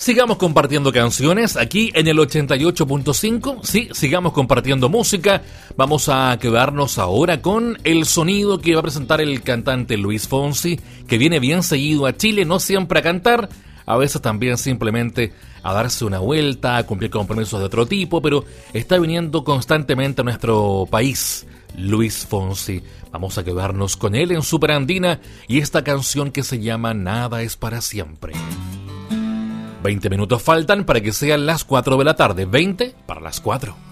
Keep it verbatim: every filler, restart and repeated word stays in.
Sigamos compartiendo canciones aquí en el ochenta y ocho punto cinco. Sí, sigamos compartiendo música. Vamos a quedarnos ahora con el sonido que va a presentar el cantante Luis Fonsi, que viene bien seguido a Chile, no siempre a cantar, a veces también simplemente a darse una vuelta, a cumplir compromisos de otro tipo, pero está viniendo constantemente a nuestro país. Luis Fonsi. Vamos a quedarnos con él en Super Andina y esta canción que se llama Nada es para siempre. veinte minutos faltan para que sean las cuatro de la tarde. veinte para las cuatro.